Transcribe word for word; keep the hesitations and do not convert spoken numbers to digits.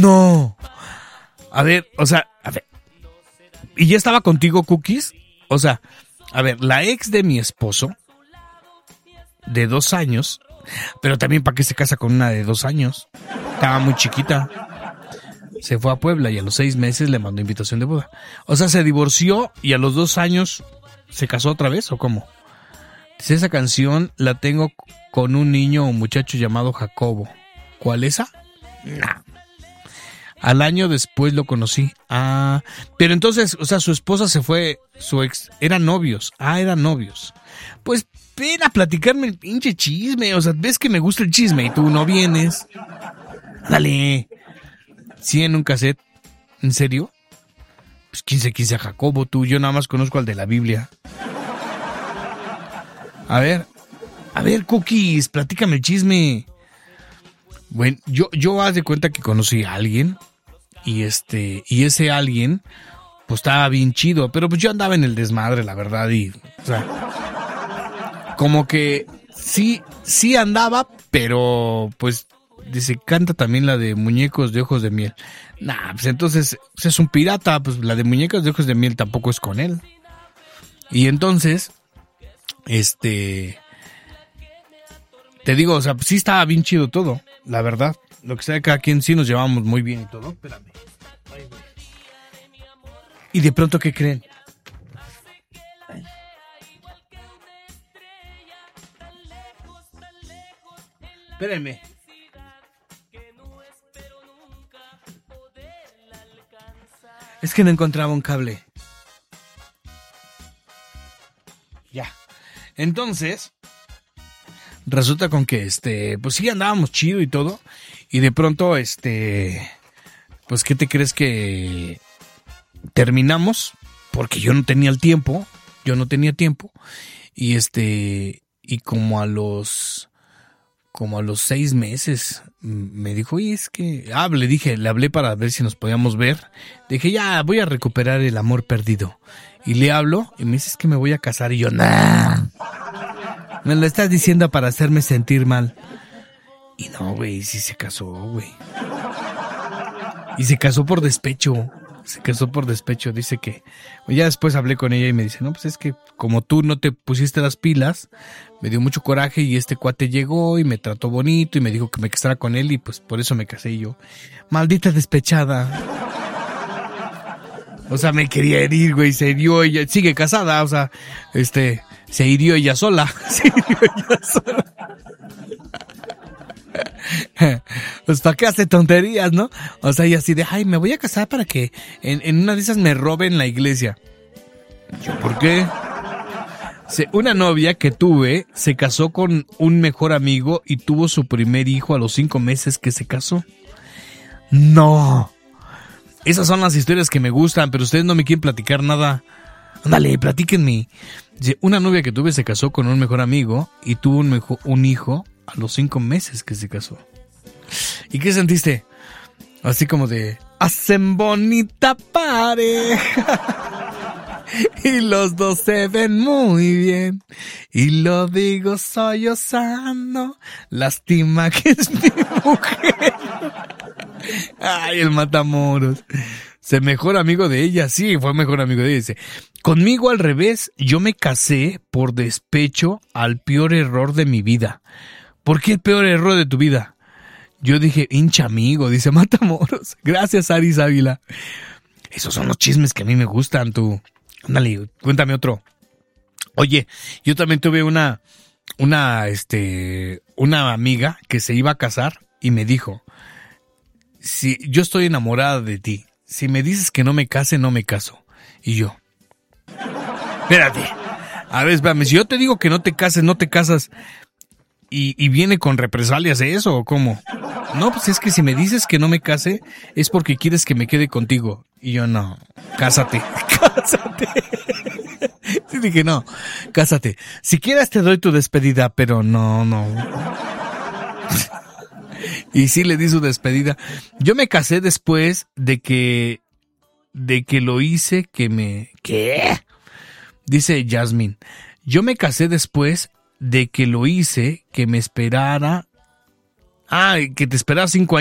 No. A ver, o sea, a ver. ¿Y ya estaba contigo, Cookies? O sea, a ver, la ex de mi esposo, de dos años, pero también ¿para qué se casa con una de dos años? Estaba muy chiquita. Se fue a Puebla y a los seis meses le mandó invitación de boda. O sea, se divorció y a los dos años se casó otra vez, ¿o cómo? Dice, esa canción la tengo con un niño o muchacho llamado Jacobo. ¿Cuál esa? Nah. Al año después lo conocí. Ah, pero entonces, o sea, su esposa se fue, su ex, eran novios. Ah, eran novios. Pues ven a platicarme el pinche chisme. O sea, ves que me gusta el chisme y tú no vienes. Dale. Sí, en un cassette. ¿En serio? Pues quince quince a Jacobo, tú. Yo nada más conozco al de la Biblia. A ver. A ver, Cookies, platícame el chisme. Bueno, yo, yo haz de cuenta que conocí a alguien. Y este, y ese alguien, pues estaba bien chido. Pero pues yo andaba en el desmadre, la verdad. Y, o sea, como que sí, sí andaba, pero pues dice, canta también la de Muñecos de Ojos de Miel. Nah, pues entonces pues es un pirata, pues la de Muñecos de Ojos de Miel tampoco es con él. Y entonces, este, te digo, o sea, pues sí estaba bien chido todo, la verdad. Lo que sea, cada quien sí nos llevamos muy bien y todo. Espérame. Ay, güey. Y de pronto, ¿qué creen? Ay. Espérenme. Es que no encontraba un cable. Ya. Entonces, resulta con que, este, pues sí andábamos chido y todo. Y de pronto, este, pues, ¿qué te crees que terminamos? Porque yo no tenía el tiempo. Yo no tenía tiempo. Y este, y como a los... como a los seis meses me dijo, oye, es que... Ah, le dije, le hablé para ver si nos podíamos ver. Dije, ya, voy a recuperar el amor perdido. Y le hablo y me dice, es que me voy a casar. Y yo, nah, me lo estás diciendo para hacerme sentir mal. Y no, güey, sí se casó, güey. Y se casó por despecho. Se casó por despecho, dice que... Ya después hablé con ella y me dice, no, pues es que como tú no te pusiste las pilas, me dio mucho coraje y este cuate llegó y me trató bonito y me dijo que me casara con él y pues por eso me casé. Y yo, maldita despechada. O sea, me quería herir, güey, se hirió ella, sigue casada, o sea, este, se hirió ella sola, se hirió ella sola. Pues para qué hace tonterías, ¿no? O sea, y así de, ay, me voy a casar para que en, en una de esas me roben la iglesia. ¿Yo por qué? Se, una novia que tuve se casó con un mejor amigo y tuvo su primer hijo a los cinco meses que se casó. No. Esas son las historias que me gustan, pero ustedes no me quieren platicar nada. Ándale, platíquenme. Una novia que tuve se casó con un mejor amigo y tuvo un, mejor, un hijo a los cinco meses que se casó. ¿Y qué sentiste? Así como de, hacen bonita pareja y los dos se ven muy bien. Y lo digo sollozando, lástima que es mi mujer. Ay, el matamoros. Se mejor amigo de ella, sí, fue mejor amigo de ella. Dice, conmigo al revés, yo me casé por despecho al peor error de mi vida. ¿Por qué el peor error de tu vida? Yo dije, hincha amigo, dice Matamoros. Gracias, Aris Ávila. Esos son los chismes que a mí me gustan, tú. Ándale, cuéntame otro. Oye, yo también tuve una, una, este, una amiga que se iba a casar y me dijo, si yo estoy enamorada de ti, si me dices que no me case, no me caso. Y yo, espérate, a ver, espérame, si yo te digo que no te cases, no te casas, y, y viene con represalias de eso, ¿o cómo? No, pues es que si me dices que no me case, es porque quieres que me quede contigo. Y yo, no, cásate, cásate. Sí, dije, no, cásate. Si quieres te doy tu despedida, pero no, no. Y sí le di su despedida. Yo me casé después de que, de que lo hice que me... ¿Qué? Dice Jasmine. Yo me casé después de que lo hice que me esperara... Ah, que te esperara cinco años.